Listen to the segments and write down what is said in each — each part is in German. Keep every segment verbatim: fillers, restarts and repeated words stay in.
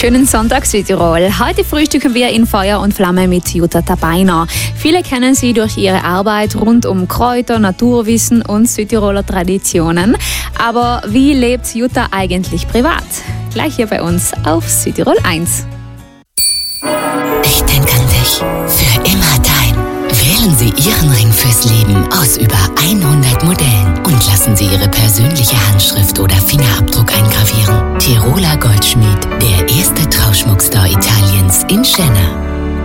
Schönen Sonntag Südtirol. Heute frühstücken wir in Feuer und Flamme mit Jutta Tabeiner. Viele kennen sie durch ihre Arbeit rund um Kräuter, Naturwissen und Südtiroler Traditionen. Aber wie lebt Jutta eigentlich privat? Gleich hier bei uns auf Südtirol eins. Ich denke an dich. Für immer dein. Wählen Sie Ihren Ring fürs Leben aus über hundert Modellen und lassen Sie Ihre persönliche Handschrift oder Fingerabdruck eingravieren. Tiroler Goldschmied, der erste Trauschmuckstore Italiens in Schenna.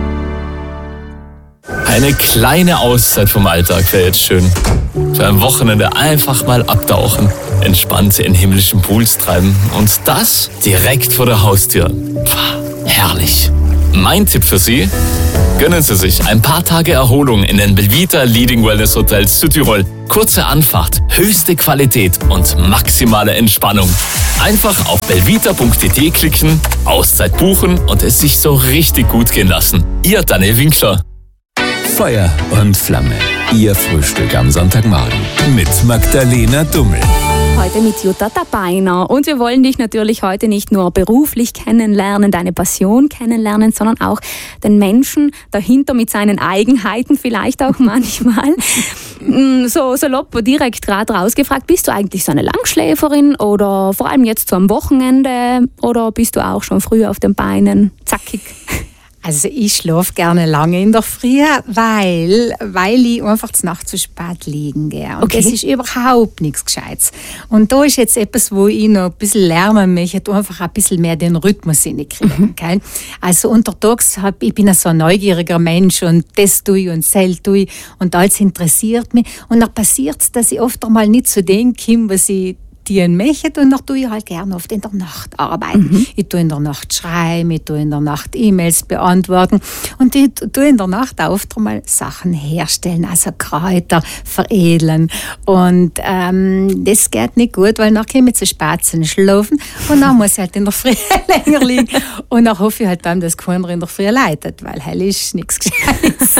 Eine kleine Auszeit vom Alltag wäre jetzt schön. Für ein Wochenende einfach mal abtauchen, entspannt in himmlischen Pools treiben und das direkt vor der Haustür. Pah, herrlich. Mein Tipp für Sie: gönnen Sie sich ein paar Tage Erholung in den Belvita Leading Wellness Hotels Südtirol. Kurze Anfahrt, höchste Qualität und maximale Entspannung. Einfach auf belvita punkt t t klicken, Auszeit buchen und es sich so richtig gut gehen lassen. Ihr Daniel Winkler. Feuer und Flamme. Ihr Frühstück am Sonntagmorgen mit Magdalena Dummel. Heute mit Jutta Tabeiner. Und wir wollen dich natürlich heute nicht nur beruflich kennenlernen, deine Passion kennenlernen, sondern auch den Menschen dahinter mit seinen Eigenheiten vielleicht auch manchmal. So salopp direkt gerade rausgefragt, bist du eigentlich so eine Langschläferin oder vor allem jetzt so am Wochenende oder bist du auch schon früh auf den Beinen, zackig? Also ich schlafe gerne lange in der Früh, weil, weil ich einfach zur Nacht zu spät liegen gehe. Und okay. Das ist überhaupt nichts Gescheites. Und da ist jetzt etwas, wo ich noch ein bisschen lernen möchte, einfach ein bisschen mehr den Rhythmus hinkriegen. Mhm. Also untertags, hab, ich bin so ein neugieriger Mensch und das tue ich und das tue ich und alles interessiert mich. Und dann passiert es, dass ich oft einmal nicht zu dem komme, was ich die möchte, und dann tue ich halt gerne oft in der Nacht arbeiten. Mhm. Ich tue in der Nacht schreiben, ich tue in der Nacht E-Mails beantworten und ich tue in der Nacht auch oft einmal Sachen herstellen, also Kräuter veredeln. Und ähm, das geht nicht gut, weil dann komme ich zu spät zum Schlafen und dann muss ich halt in der Früh länger liegen. Und dann hoffe ich halt dann, dass keiner in der Früh leitet, weil hell ist nichts Gescheites.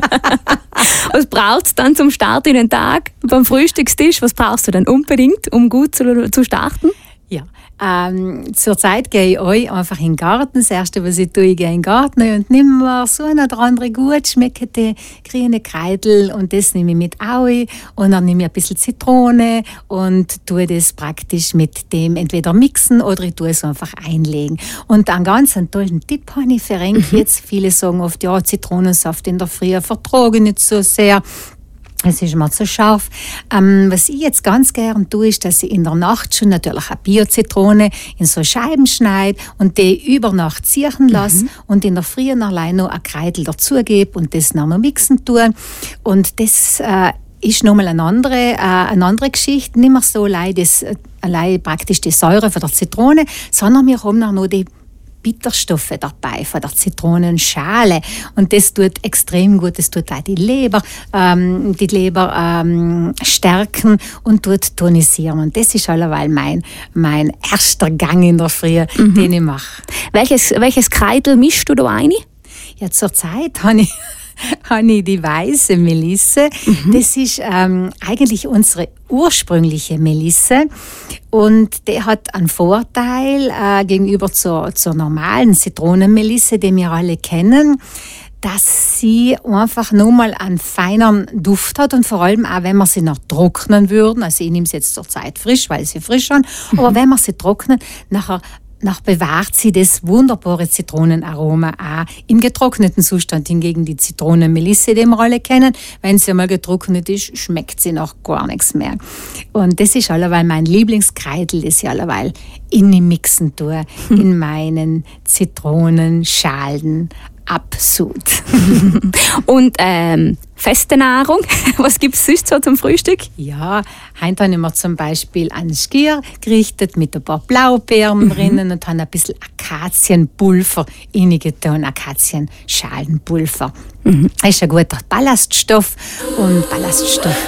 Was brauchst du dann zum Start in den Tag beim Frühstückstisch? Was brauchst du dann unbedingt, um gut zu, zu starten? Ja, ähm, zurzeit gehe ich auch einfach in den Garten. Das Erste, was ich tue, ich gehe in den Garten und nehme mir so eine oder andere gut schmeckende grüne Kreidel und das nehme ich mit Aui und dann nehme ich ein bisschen Zitrone und tue das praktisch mit dem entweder mixen oder ich tue es einfach einlegen. Und einen ganz einen tollen Tipp habe ich für Renke. Jetzt viele sagen oft, ja, Zitronensaft in der Früh vertrage ich nicht so sehr. Es ist mir zu scharf. Ähm, was ich jetzt ganz gern tue, ist, dass ich in der Nacht schon natürlich eine Bio-Zitrone in so Scheiben schneide und die über Nacht ziehen lasse mhm. und in der Früh allein noch ein Kreidel dazugebe und das dann noch mixen tue. Und das äh, ist nochmal eine andere, äh, eine andere Geschichte. Nicht mehr so allein, das, allein praktisch die Säure von der Zitrone, sondern wir haben auch noch die Bitterstoffe dabei von der Zitronenschale und das tut extrem gut, das tut auch die Leber, ähm, die Leber ähm, stärken und tut tonisieren und das ist alleweil mein, mein erster Gang in der Früh, mhm. den ich mache. Welches, welches Kreidel mischst du da rein? Ja, zurzeit habe ich habe ich die weiße Melisse. Mhm. Das ist ähm, eigentlich unsere ursprüngliche Melisse und die hat einen Vorteil äh, gegenüber zur, zur normalen Zitronenmelisse, die wir alle kennen, dass sie einfach nochmal einen feineren Duft hat und vor allem auch, wenn wir sie noch trocknen würden, also ich nehme sie jetzt zur Zeit frisch, weil sie frisch sind, mhm. aber wenn wir sie trocknen, nachher Nach bewahrt sie das wunderbare Zitronenaroma auch im getrockneten Zustand. Hingegen die Zitronenmelisse, die wir alle kennen, wenn sie einmal getrocknet ist, schmeckt sie noch gar nichts mehr. Und das ist alleweil mein Lieblingskreidel, das ich alleweil in die Mixen tue, in meinen Zitronenschalen. Absolut. Und ähm, feste Nahrung, was gibt es sonst so zum Frühstück? Ja, heute habe ich mir zum Beispiel einen Skier gerichtet mit ein paar Blaubeeren mhm. drinnen und habe ein bisschen Akazienpulver reingetan, Akazienschalenpulver. Mhm. Das ist ein guter Ballaststoff und Ballaststoffe